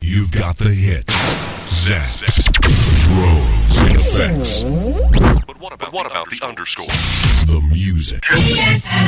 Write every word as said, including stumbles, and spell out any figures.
You've got the hits, zaps, rolls, and effects. But what about, what about the underscore? The music.